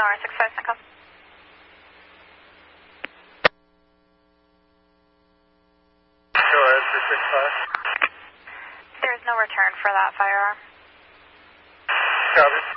Sonora 65 Echo. Go ahead, 365. There is no return for that firearm. Copy.